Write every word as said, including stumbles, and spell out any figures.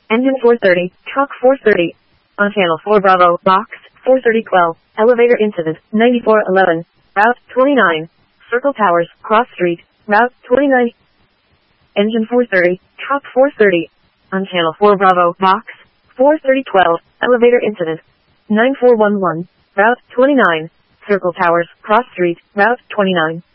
Engine four thirty, Chalk four thirty. On channel four Bravo, box, four thirty twelve. Elevator incident, ninety-four eleven. Route twenty-nine. Circle Towers, Cross Street, Route twenty-nine. Engine four thirty, Chalk four thirty. On channel four Bravo, box, four thirty twelve. Elevator incident, nine four one one. Route twenty-nine. Circle Towers, Cross Street, Route twenty-nine.